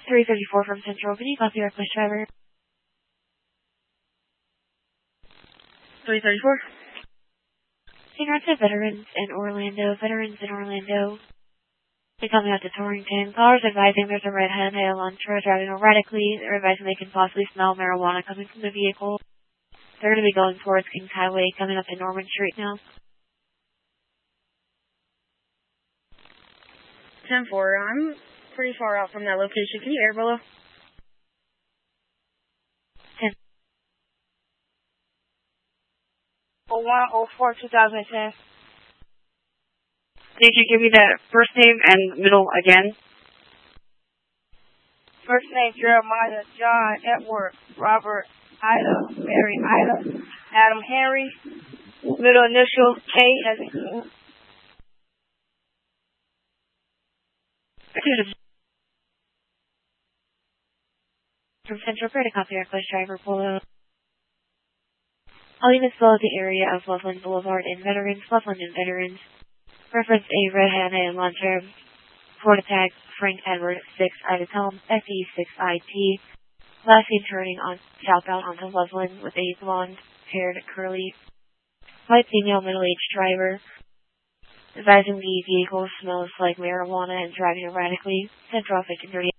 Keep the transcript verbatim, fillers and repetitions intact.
three thirty-four from Central. Can you copy our bus driver? three thirty-four. Senior to veterans in Orlando. Veterans in Orlando. They're coming out to Torrington. Callers advising there's a red-headed male on tour driving erratically. They're advising they can possibly smell marijuana coming from the vehicle. They're going to be going towards Kings Highway, coming up to Norman Street now. ten four, I'm pretty far out from that location. Can you air below? ten. oh one oh four two thousand ten. Did you give me that first name and middle again? First name Jeremiah, John, Edward, Robert, Ida, Mary, Ida, Adam, Henry. Middle initial K as in From Central, Fair to copy our bus driver below. I'll even spell out the area of Loveland Boulevard in Veterans, Loveland and Veterans. Reference a red-headed male on tour. Florida tag Frank Edward six Ida Tom F E six I T. Last seen turning on southbound onto Loveland with a blonde-haired curly white female middle-aged driver. Advising the vehicle smells like marijuana and driving erratically. Central, I can